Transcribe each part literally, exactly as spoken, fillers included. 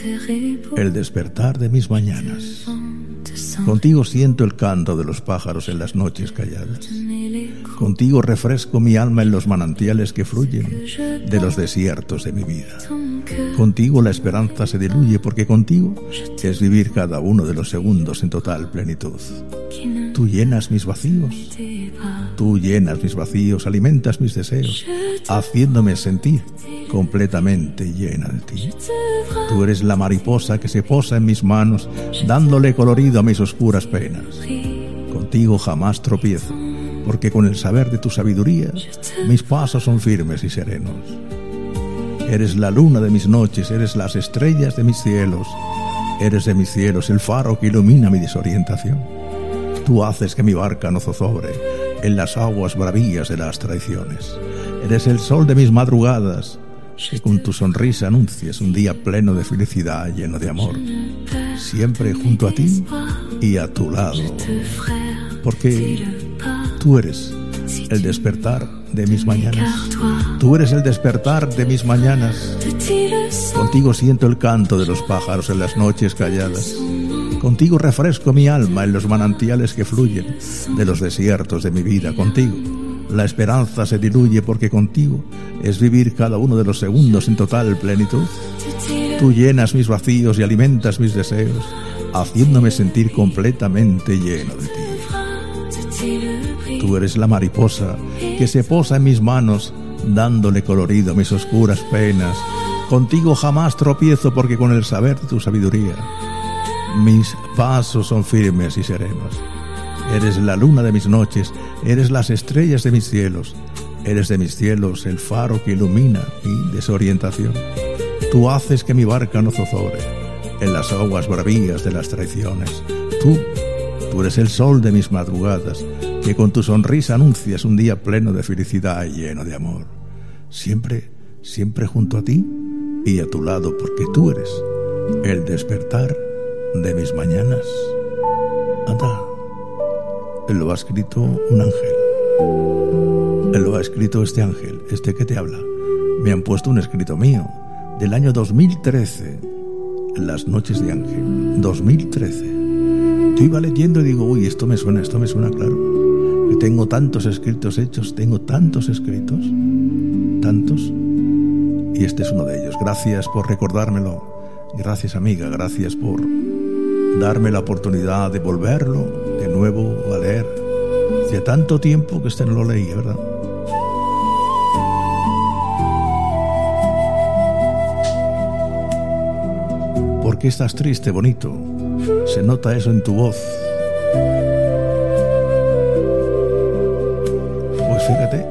el despertar de mis mañanas. Contigo siento el canto de los pájaros en las noches calladas. Contigo refresco mi alma en los manantiales que fluyen de los desiertos de mi vida. Contigo la esperanza se diluye, porque contigo es vivir cada uno de los segundos en total plenitud. Tú llenas mis vacíos, tú llenas mis vacíos, alimentas mis deseos, haciéndome sentir completamente llena de ti. Tú eres la mariposa que se posa en mis manos, dándole colorido a mis oscuras penas. Contigo jamás tropiezo, porque con el saber de tu sabiduría mis pasos son firmes y serenos. Eres la luna de mis noches, eres las estrellas de mis cielos, eres de mis cielos el faro que ilumina mi desorientación. Tú haces que mi barca no zozobre en las aguas bravías de las traiciones. Eres el sol de mis madrugadas, que con tu sonrisa anuncias un día pleno de felicidad, lleno de amor, siempre junto a ti y a tu lado, porque tú eres el despertar de mis mañanas. Tú eres el despertar de mis mañanas. Contigo siento el canto de los pájaros en las noches calladas. Contigo refresco mi alma en los manantiales que fluyen de los desiertos de mi vida. Contigo la esperanza se diluye, porque contigo es vivir cada uno de los segundos en total plenitud. Tú llenas mis vacíos y alimentas mis deseos, haciéndome sentir completamente lleno de ti. Tú eres la mariposa que se posa en mis manos, dándole colorido a mis oscuras penas. Contigo jamás tropiezo, porque con el saber de tu sabiduría mis pasos son firmes y serenos. Eres la luna de mis noches, eres las estrellas de mis cielos, eres de mis cielos el faro que ilumina mi desorientación. Tú haces que mi barca no zozobre en las aguas bravías de las traiciones. Tú, tú eres el sol de mis madrugadas, que con tu sonrisa anuncias un día pleno de felicidad y lleno de amor. Siempre, siempre junto a ti y a tu lado, porque tú eres el despertar de mis mañanas. Anda, él lo ha escrito un ángel. Él lo ha escrito este ángel, este que te habla. Me han puesto un escrito mío del año dos mil trece, Las noches de Ángel, dos mil trece. Yo iba leyendo y digo, uy, esto me suena, esto me suena claro. Que tengo tantos escritos hechos, tengo tantos escritos, tantos, y este es uno de ellos. Gracias por recordármelo. Gracias, amiga, gracias por darme la oportunidad de volverlo de nuevo a leer. Hacía tanto tiempo que este no lo leía, ¿verdad? ¿Por qué estás triste, bonito? Se nota eso en tu voz. Pues fíjate,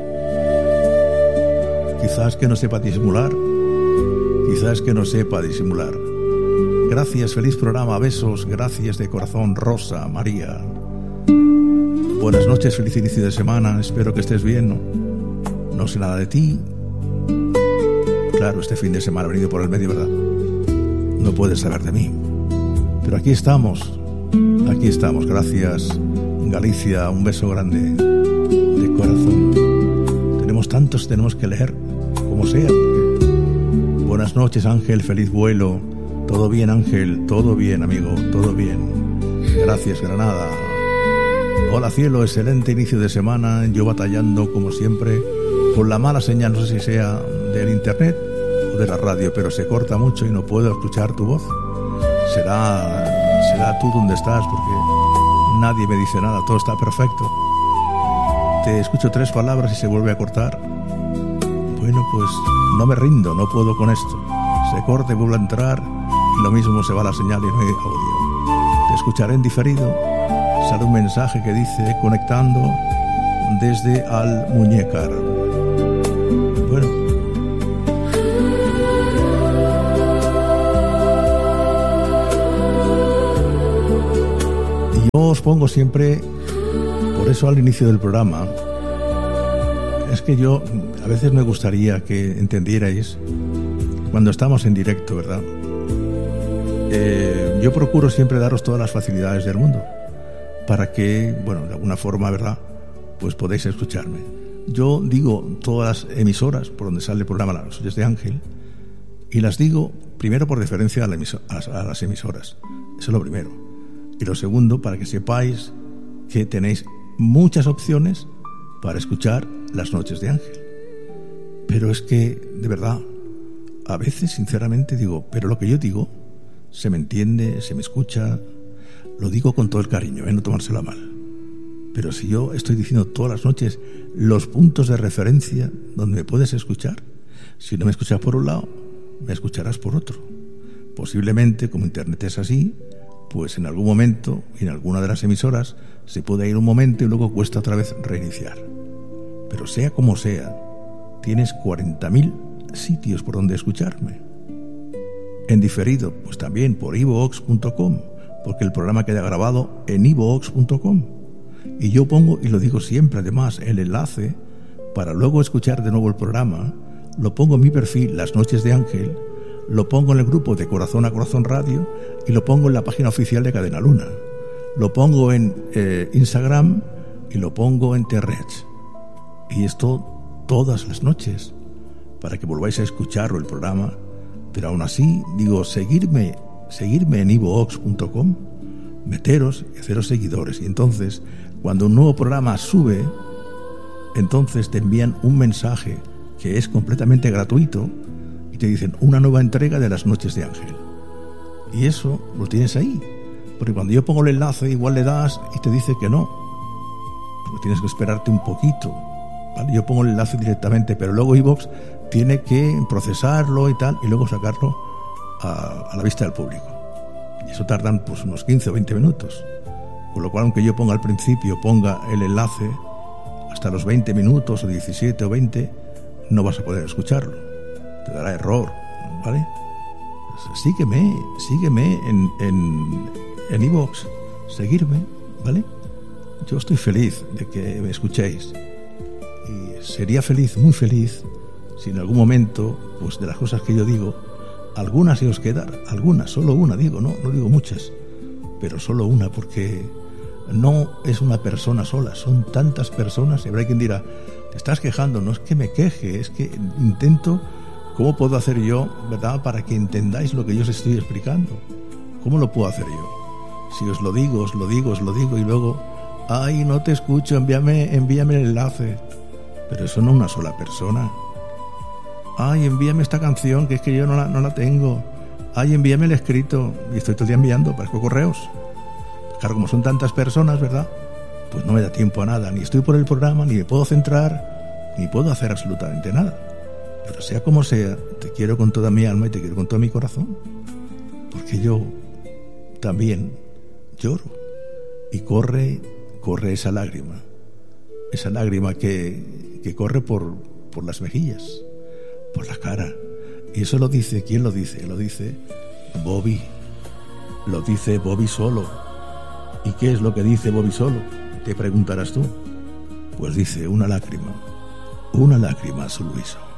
quizás que no sepa disimular, quizás que no sepa disimular. Gracias, feliz programa, besos, gracias de corazón, Rosa, María. Buenas noches, feliz inicio de semana, espero que estés bien. No, no sé nada de ti. Claro, este fin de semana ha venido por el medio, ¿verdad? No puedes saber de mí. Pero aquí estamos, aquí estamos, gracias, Galicia, un beso grande de corazón. Tenemos tantos, tenemos que leer, como sea. Buenas noches, Ángel, feliz vuelo. Todo bien, Ángel, todo bien, amigo, todo bien. Gracias, Granada. Hola, cielo, excelente inicio de semana. Yo batallando, como siempre, con la mala señal, no sé si sea del internet o de la radio, pero se corta mucho y no puedo escuchar tu voz. Será, será tú donde estás, porque nadie me dice nada, todo está perfecto. Te escucho tres palabras y se vuelve a cortar. Bueno, pues no me rindo, no puedo con esto. Se corta y vuelve a entrar y lo mismo, se va la señal y no hay audio. Te escucharé en diferido. Sale un mensaje que dice conectando desde Almuñécar. Bueno, y yo os pongo siempre, por eso al inicio del programa, es que yo a veces me gustaría que entendierais cuando estamos en directo, ¿verdad? Eh, yo procuro siempre daros todas las facilidades del mundo para que, bueno, de alguna forma, ¿verdad?, pues podéis escucharme. Yo digo todas las emisoras por donde sale el programa Las Noches de Ángel, y las digo primero por deferencia a, la emiso- a, a las emisoras. Eso es lo primero. Y lo segundo, para que sepáis que tenéis muchas opciones para escuchar Las Noches de Ángel. Pero es que, de verdad, a veces, sinceramente, digo, pero lo que yo digo se me entiende, se me escucha. Lo digo con todo el cariño, ¿eh? No tomársela mal. Pero si yo estoy diciendo todas las noches los puntos de referencia donde me puedes escuchar, si no me escuchas por un lado, me escucharás por otro. Posiblemente, como Internet es así, pues en algún momento, en alguna de las emisoras, se puede ir un momento y luego cuesta otra vez reiniciar. Pero sea como sea, tienes cuarenta mil sitios por donde escucharme. En diferido, pues también por iVoox punto com, porque el programa queda grabado en iVoox punto com. Y yo pongo, y lo digo siempre además, el enlace para luego escuchar de nuevo el programa, lo pongo en mi perfil Las Noches de Ángel, lo pongo en el grupo de Corazón a Corazón Radio y lo pongo en la página oficial de Cadena Luna. Lo pongo en eh, Instagram y lo pongo en T R H. Y esto todas las noches, para que volváis a escucharlo el programa. Pero aún así, digo, seguirme, seguirme en iVoox punto com, meteros y haceros seguidores. Y entonces, cuando un nuevo programa sube, entonces te envían un mensaje que es completamente gratuito y te dicen una nueva entrega de Las Noches de Ángel. Y eso lo tienes ahí. Porque cuando yo pongo el enlace, igual le das y te dice que no. Porque tienes que esperarte un poquito. ¿Vale? Yo pongo el enlace directamente, pero luego iVoox tiene que procesarlo y tal, y luego sacarlo a, a la vista del público. Y eso tardan pues unos quince o veinte minutos. Con lo cual, aunque yo ponga al principio, ponga el enlace, hasta los veinte minutos o diecisiete o veinte, no vas a poder escucharlo. Te dará error, ¿vale? Pues sígueme, sígueme en en en iVoox, seguirme, ¿vale? Yo estoy feliz de que me escuchéis. Y sería feliz, muy feliz, si en algún momento, pues de las cosas que yo digo, alguna se os quedara, alguna, solo una digo, no, no digo muchas, pero solo una, porque no es una persona sola, son tantas personas, y habrá quien dirá, te estás quejando, no es que me queje, es que intento, ¿cómo puedo hacer yo, verdad, para que entendáis lo que yo os estoy explicando? ¿Cómo lo puedo hacer yo? Si os lo digo, os lo digo, os lo digo, y luego, ay, no te escucho, envíame, envíame el enlace. Pero eso no es una sola persona. Ay, envíame esta canción, que es que yo no la, no la tengo. Ay, envíame el escrito. Y estoy todo el día enviando, parezco correos. Claro, como son tantas personas, ¿verdad? Pues no me da tiempo a nada. Ni estoy por el programa, ni me puedo centrar, ni puedo hacer absolutamente nada. Pero sea como sea, te quiero con toda mi alma y te quiero con todo mi corazón. Porque yo también lloro. Y corre, corre esa lágrima. Esa lágrima que, que corre por, por las mejillas, por la cara. Y eso lo dice, ¿quién lo dice? Lo dice Bobby. Lo dice Bobby Solo. ¿Y qué es lo que dice Bobby Solo? Te preguntarás tú. Pues dice una lágrima. Una lágrima a su Luiso.